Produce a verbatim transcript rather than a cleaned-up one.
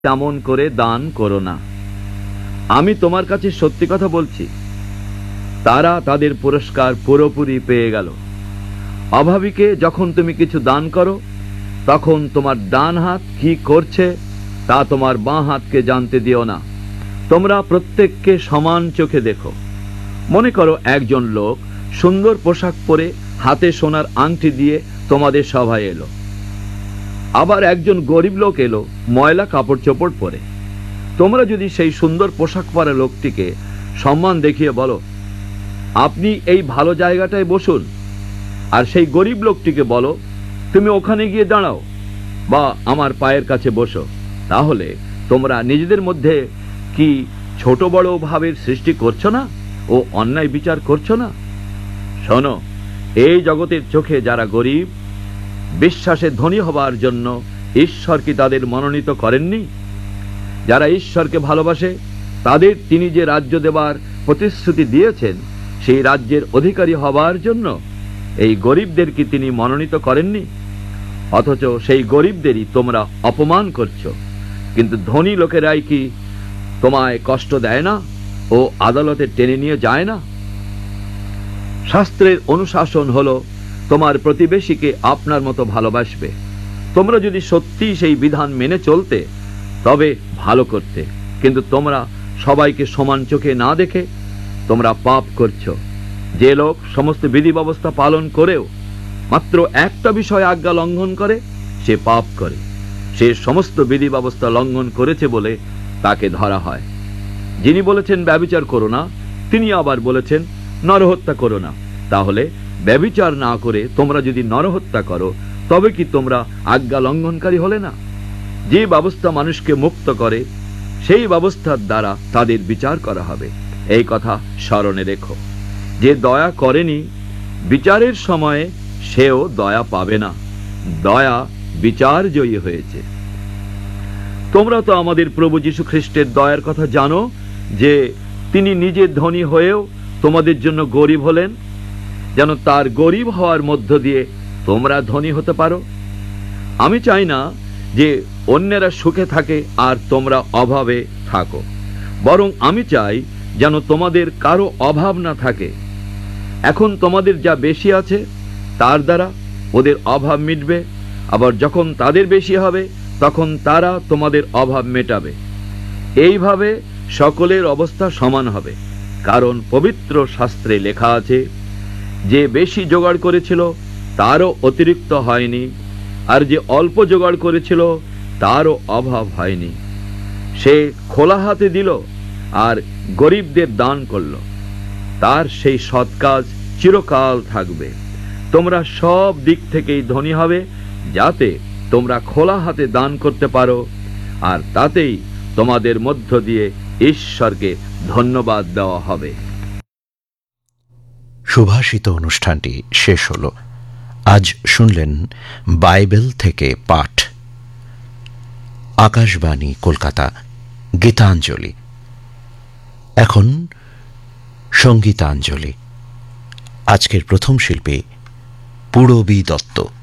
তেমন করে দান করো না। আমি তোমার কাছে সত্যি কথা বলছি, তারা তাদের পুরস্কার পুরোপুরি পেয়ে গেল। অভাবীকে যখন তুমি কিছু দান করো, তখন তোমার ডান হাত কি করছে তা তোমার বাঁ হাতকে জানতে দিও না। তোমরা প্রত্যেককে সমান চোখে দেখো। মনে করো একজন লোক সুন্দর পোশাক পরে হাতে সোনার আংটি দিয়ে তোমাদের সভায় এলো। আবার একজন গরিব লোক এলো ময়লা কাপড় চোপড় পরে। তোমরা যদি সেই সুন্দর পোশাক পরা লোকটিকে সম্মান দেখিয়ে বলো, আপনি এই ভালো জায়গাটায় বসুন, আর সেই গরিব লোকটিকে বলো, তুমি ওখানে গিয়ে দাঁড়াও বা আমার পায়ের কাছে বসো, তাহলে তোমরা নিজেদের মধ্যে কি ছোট বড় ভাবের সৃষ্টি করছো না ও অন্যায় বিচার করছো না? শোনো, এই জগতের চোখে যারা গরিব, বিশ্বাসে ধনী হবার জন্য ঈশ্বর কি তাদের মনোনীত করেননি? যারা ঈশ্বরকে ভালোবাসে তাদের তিনি যে রাজ্য দেবার প্রতিশ্রুতি দিয়েছেন, সেই রাজ্যের অধিকারী হবার জন্য এই গরিবদের কি তিনি মনোনীত করেননি? অথচ সেই গরিবদেরই তোমরা অপমান করছো। কিন্তু ধনী লোকেরাই কি তোমায় কষ্ট দেয় না ও আদালতে টেনে নিয়ে যায় না? শাস্ত্রের অনুশাসন হলো তোমার প্রতিবেশীকে আপনার মতো ভালোবাসবে। তোমরা যদি সত্যি সেই বিধান মেনে চলতে, তবে ভালো করতে, কিন্তু তোমরা সবাইকে সমান চোখে না দেখে তোমরা পাপ করছো। যে লোক সমস্ত বিধি ব্যবস্থা পালন করেও মাত্র একটা বিষয় আজ্ঞা লঙ্ঘন করে, সে পাপ করে। সে সমস্ত বিধি ব্যবস্থা লঙ্ঘন করেছে বলে তাকে ধরা হয়। যিনি বলেছেন ব্যভিচার করো না, তিনি আবার বলেছেন নরহত্যা করো না। তাহলে ব্যভিচার না করে তোমরা যদি নরহত্যা করো, তবে কি তোমরা আজ্ঞা লঙ্ঘনকারী হলে না? যে ব্যবস্থা মানুষকে মুক্ত করে, সেই ব্যবস্থার দ্বারা তাদের বিচার করা হবে। এই কথা স্মরণে রেখো। যে দয়া করেনি, বিচারের সময়ে সেও দয়া পাবে না। দয়া বিচার জয়ী হয়েছে। তোমরা তো আমাদের প্রভু যীশু খ্রিস্টের দয়ার কথা জানো, যে তিনি নিজে ধনী হয়েও তোমাদের জন্য গরিব হলেন, যেন তার গরিব হওয়ার মধ্য দিয়ে তোমরা ধনী হতে পারো। আমি চাই না যে অন্যেরা সুখে থাকে আর তোমরা অভাবে থাকো, বরং আমি চাই যেন তোমাদের কারো অভাব না থাকে। এখন তোমাদের যা বেশি আছে তার দ্বারা ওদের অভাব মিটবে, আবার যখন তাদের বেশি হবে তখন তারা তোমাদের অভাব মেটাবে। এইভাবে সকলের অবস্থা সমান হবে। কারণ পবিত্র শাস্ত্রে লেখা আছে, যে বেশি জোগাড় করেছিল তারও অতিরিক্ত হয়নি, আর যে অল্প জোগাড় করেছিল তারও অভাব হয়নি। সে খোলা হাতে দিল আর গরিবদের দান করল। তার সেই সৎ কাজ চিরকাল থাকবে। তোমরা সব দিক থেকেই ধনী হবে, যাতে তোমরা খোলা হাতে দান করতে পারো, আর তাতেই তোমাদের মধ্য দিয়ে ঈশ্বরকে ধন্যবাদ দেওয়া হবে। সুভাষিত অনুষ্ঠানটি শেষ হল। আজ শুনলেন বাইবেল থেকে পাঠ। আকাশবাণী কলকাতা, গীতাঞ্জলি। এখন সঙ্গীতাঞ্জলি। আজকের প্রথম শিল্পী পূরবী দত্ত।